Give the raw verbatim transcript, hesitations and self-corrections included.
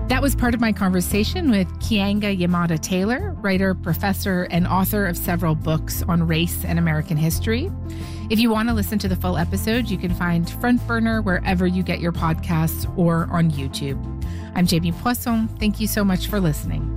That was part of my conversation with Keeanga-Yamahtta Taylor, writer, professor, and author of several books on race and American history. If you want to listen to the full episode, you can find Front Burner wherever you get your podcasts or on YouTube. I'm Jamie Poisson. Thank you so much for listening.